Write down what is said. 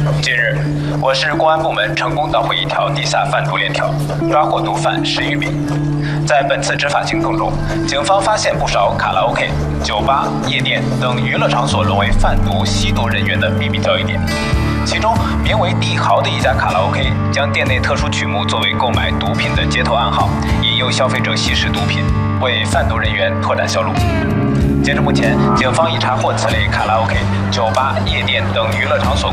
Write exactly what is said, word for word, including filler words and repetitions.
近日，我市公安部门成功捣毁一条地下贩毒链条，抓获毒贩十余名。在本次执法行动中，警方发现不少卡拉 OK、酒吧、夜店等娱乐场所沦为贩毒吸毒人员的秘密交易点。其中，名为帝豪的一家卡拉 OK 将店内特殊曲目作为购买毒品的接头暗号，引诱消费者吸食毒品，为贩毒人员拓展销路。截至目前，警方已查获此类卡拉 OK、酒吧、夜店等娱乐场所